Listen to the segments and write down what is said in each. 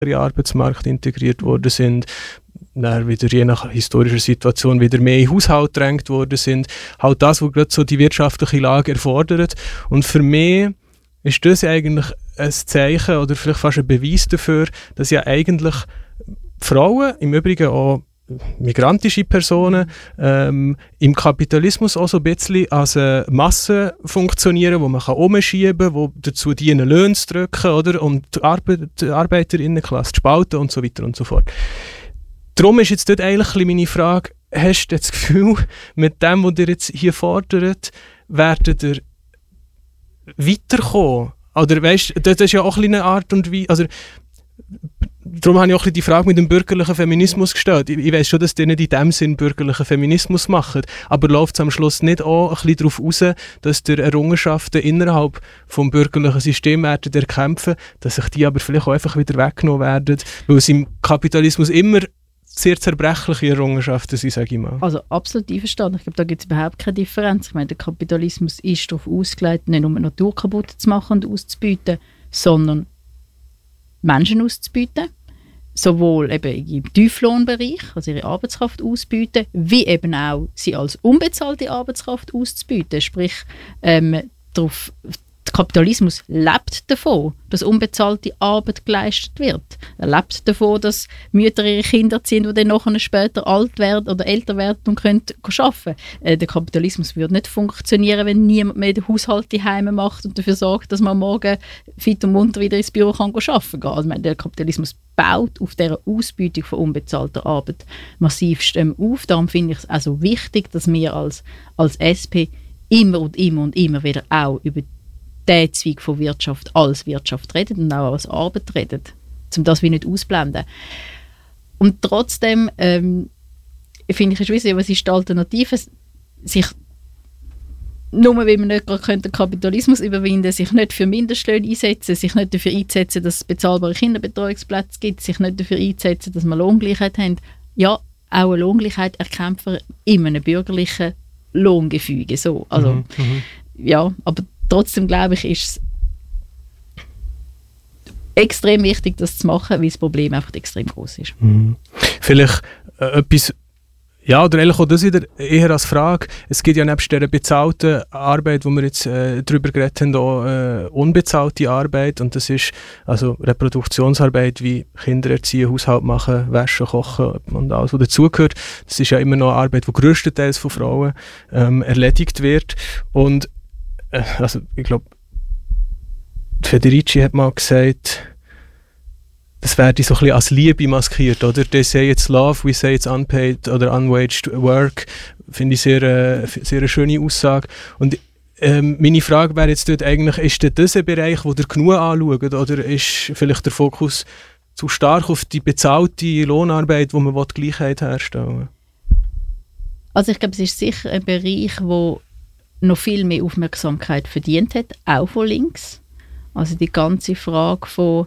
in den Arbeitsmarkt integriert worden sind, dann wieder je nach historischer Situation wieder mehr in den Haushalt gedrängt worden sind. Halt das, was gerade so die wirtschaftliche Lage erfordert. Und für mich ist das eigentlich ein Zeichen oder vielleicht fast ein Beweis dafür, dass ja eigentlich Frauen, im Übrigen auch migrantische Personen, im Kapitalismus auch so ein bisschen als eine Masse funktionieren, wo man umschieben kann, die dazu dienen, Löhne zu drücken, oder? Und die Arbeiterinnenklasse zu spalten und so weiter und so fort. Darum ist jetzt dort eigentlich meine Frage, hast du das Gefühl, mit dem, was ihr jetzt hier fordert, werdet ihr weiterkommen? Oder weißt, das ist ja auch eine Art und Weise, also darum habe ich auch die Frage mit dem bürgerlichen Feminismus gestellt. Ich weiss schon, dass die nicht in dem Sinn bürgerlichen Feminismus machen, aber läuft es am Schluss nicht auch ein bisschen darauf raus, dass die Errungenschaften innerhalb des bürgerlichen Systems werden erkämpfen, dass sich die aber vielleicht auch einfach wieder weggenommen werden, weil es im Kapitalismus immer sehr zerbrechliche Errungenschaften sind, sage ich mal. Also absolut einverstanden. Ich glaube, da gibt es überhaupt keine Differenz. Ich meine, der Kapitalismus ist darauf ausgelegt, nicht nur die Natur kaputt zu machen und auszubeuten, sondern Menschen auszubeuten. Sowohl eben im Tieflohnbereich, also ihre Arbeitskraft auszubeuten, wie eben auch sie als unbezahlte Arbeitskraft auszubeuten. Sprich, der Kapitalismus lebt davon, dass unbezahlte Arbeit geleistet wird. Er lebt davon, dass Mütter ihre Kinder erziehen, die dann nachher später alt werden oder älter werden und können arbeiten. Der Kapitalismus würde nicht funktionieren, wenn niemand mehr den Haushalt daheim macht und dafür sorgt, dass man morgen fit und munter wieder ins Büro kann arbeiten kann. Also, der Kapitalismus baut auf dieser Ausbeutung von unbezahlter Arbeit massivst auf. Darum finde ich es also wichtig, dass wir als SP immer wieder auch über den Zweig von Wirtschaft als Wirtschaft redet und auch als Arbeit redet, um das wie nicht ausblenden. Und trotzdem finde ich es schwierig, was ist die Alternative, sich nur weil man nicht gerade den Kapitalismus überwinden könnte, sich nicht für Mindestlöhne einsetzen, sich nicht dafür einsetzen, dass es bezahlbare Kinderbetreuungsplätze gibt, sich nicht dafür einsetzen, dass wir Lohngleichheit haben. Ja, auch eine Lohngleichheit erkämpfen in einem bürgerlichen Lohngefüge. So. Also, ja, aber trotzdem, glaube ich, ist es extrem wichtig, das zu machen, weil das Problem einfach extrem groß ist. Vielleicht etwas, ja, oder eigentlich auch das wieder eher als Frage. Es gibt ja nebst dieser bezahlten Arbeit, wo wir jetzt darüber geredet haben, auch unbezahlte Arbeit. Und das ist also Reproduktionsarbeit wie Kinder erziehen, Haushalt machen, waschen, kochen und alles, was dazugehört. Das ist ja immer noch Arbeit, die grösstenteils von Frauen erledigt wird. Und also ich glaube, Federici hat mal gesagt, das werde so ein bisschen als Liebe maskiert, oder? They say it's love, we say it's unpaid oder unwaged work. Finde ich sehr eine schöne Aussage. Und meine Frage wäre jetzt dort eigentlich, ist das ein Bereich, wo ihr genug anschaut, oder ist vielleicht der Fokus zu stark auf die bezahlte Lohnarbeit, wo man Gleichheit herstellen will? Also ich glaube, es ist sicher ein Bereich, wo noch viel mehr Aufmerksamkeit verdient hat, auch von links. Also die ganze Frage von,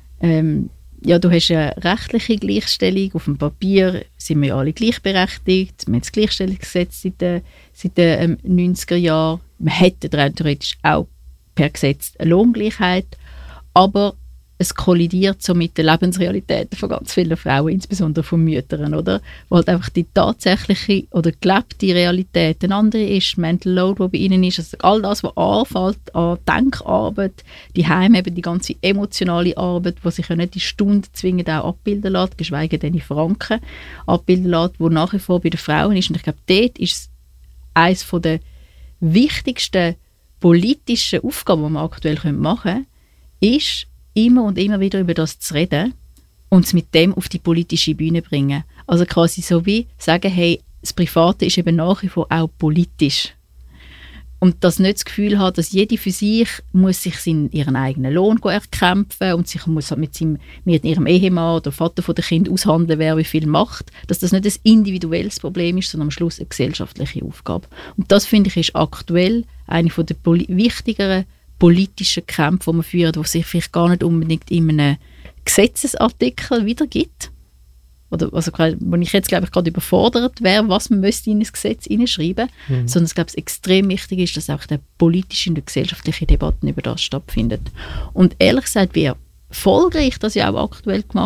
ja, du hast eine rechtliche Gleichstellung, auf dem Papier sind wir alle gleichberechtigt, wir haben das Gleichstellungsgesetz seit den 90er Jahren, wir hätten rein theoretisch auch per Gesetz eine Lohngleichheit, aber es kollidiert so mit den Lebensrealitäten von ganz vielen Frauen, insbesondere von Müttern, oder? Wo halt einfach die tatsächliche oder gelebte Realität eine andere ist, Mental Load, die bei ihnen ist, also all das, was anfällt an Denkarbeit, die Heim eben die ganze emotionale Arbeit, die sich ja nicht in Stunden zwingend auch abbilden lässt, geschweige denn in Franken abbilden lässt, die nach wie vor bei den Frauen ist. Und ich glaube, dort ist es eines der wichtigsten politischen Aufgaben, die wir aktuell machen können, ist, immer und immer wieder über das zu reden und es mit dem auf die politische Bühne bringen. Also quasi so wie sagen, hey, das Private ist eben nach wie vor auch politisch. Und das nicht das Gefühl hat, dass jede für sich muss sich ihren eigenen Lohn erkämpfen und sich muss mit ihrem Ehemann oder Vater von der Kind aushandeln, wer wie viel macht. Dass das nicht ein individuelles Problem ist, sondern am Schluss eine gesellschaftliche Aufgabe. Und das, finde ich, ist aktuell eine der wichtigeren politischen Kämpfe, die man führt, die sich vielleicht gar nicht unbedingt in einem Gesetzesartikel wiedergibt. Oder also, wo ich jetzt, glaube ich, gerade überfordert wäre, was man müsste in ein Gesetz hineinschreiben müsste, sondern ich glaube, es extrem wichtig ist, dass auch die politische und die gesellschaftliche Debatte über das stattfindet. Und ehrlich gesagt, wir erfolgreich das ja auch aktuell gemacht